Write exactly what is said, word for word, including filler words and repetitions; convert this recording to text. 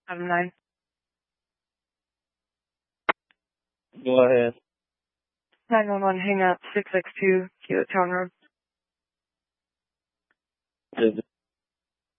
seven nine. Go ahead. nine one one, hang up, six six two, Kilo Town Road. Is